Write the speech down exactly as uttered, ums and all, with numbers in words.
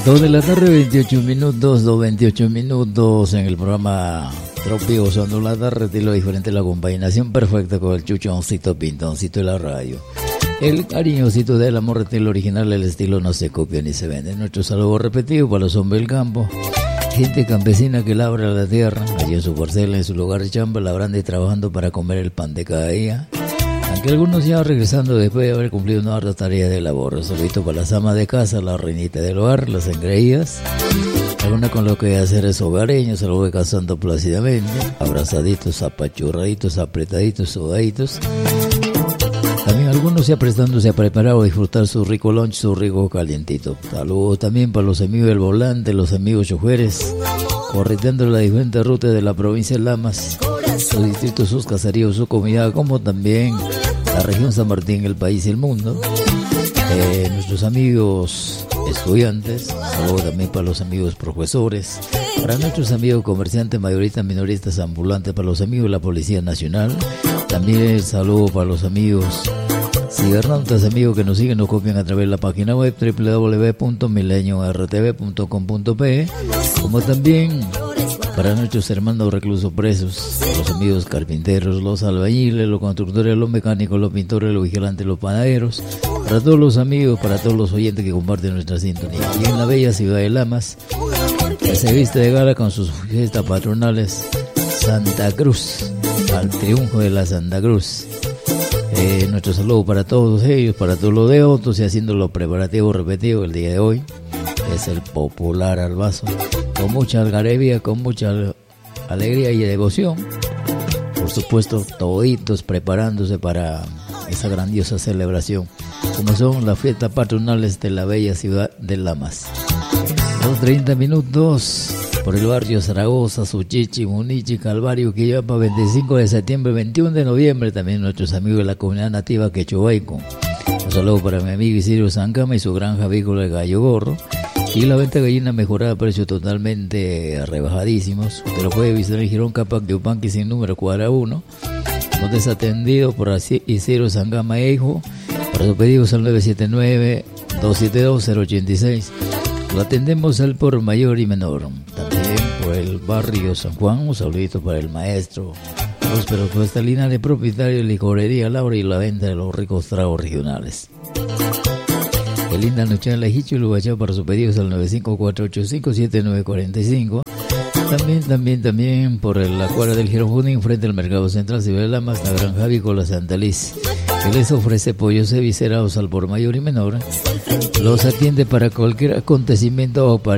dos de la tarde, veintiocho minutos, dos veintiocho minutos en el programa Trópico Sonando la tarde, estilo diferente, la combinación perfecta con el chuchoncito, pintoncito de la radio. El cariñosito del amor, estilo original, el estilo no se copia ni se vende. Nuestro saludo repetido para los hombres del campo, gente campesina que labra la tierra, allí en su parcela, en su lugar de chamba, labrando y trabajando para comer el pan de cada día. Aunque algunos ya regresando después de haber cumplido una harta tarea de labor. Saludito para las amas de casa, la reinita del hogar, las engreídas, alguna con lo que hacer es hogareño, se lo voy casando plácidamente, abrazaditos, apachurraditos, apretaditos, sudaditos. También algunos ya prestándose a preparar o disfrutar su rico lunch, su rico calientito. Saludos también para los amigos del volante, los amigos choferes, correteando la diferente ruta de la provincia de Lamas, sus distritos, sus caseríos, su comunidad, como también la región San Martín, el país y el mundo. Eh, nuestros amigos estudiantes, saludos también para los amigos profesores, para nuestros amigos comerciantes, mayoristas, minoristas, ambulantes, para los amigos de la Policía Nacional. También el saludo para los amigos cibernautas, amigos que nos siguen, nos copian a través de la página web doble u doble u doble u punto milenio r t v punto com punto pe, como también para nuestros hermanos reclusos presos, los amigos carpinteros, los albañiles, los constructores, los mecánicos, los pintores, los vigilantes, los panaderos, para todos los amigos, para todos los oyentes que comparten nuestra sintonía. Y en la bella ciudad de Lamas, que se viste de gala con sus fiestas patronales, Santa Cruz, al triunfo de la Santa Cruz. Eh, nuestro saludo para todos ellos, para todos los de otros, y haciendo los preparativos repetidos el día de hoy. Es el popular albazo, con mucha algarabía, con mucha alegría y devoción. Por supuesto, toditos preparándose para esa grandiosa celebración, como son las fiestas patronales de la bella ciudad de Lamas. Los treinta minutos por el barrio Zaragoza, Suchichi, Munichi, Calvario, Quillapa, veinticinco de septiembre, veintiuno de noviembre. También nuestros amigos de la comunidad nativa Quechubaico. Un saludo para mi amigo Isidro Zancama y su granja avícola de Gallo Gorro. Y la venta de gallina mejorada a precios totalmente rebajadísimos. Usted lo puede visitar en Girón Capac de Upanqui sin número cuadra uno. Donde es atendido por Isidro Zancama e hijo. Para sus pedidos al nueve siete nueve, dos siete dos, cero ocho seis. Lo atendemos al por mayor y menor. También por el barrio San Juan. Un saludito para el maestro Próspero Cuesta Linares, propietario de licorería Laura y la venta de los ricos tragos regionales. Qué linda noche en la Hichu y Lubachá, para sus pedidos al nueve cinco cuatro ocho cinco, siete nueve cuatro cinco. También, también, también por la cuadra del Girón Junín, frente al Mercado Central Ciudad de Lamas, la granja avícola Santa Liz, que les ofrece pollos eviscerados al por mayor y menor. Los atiende para cualquier acontecimiento o para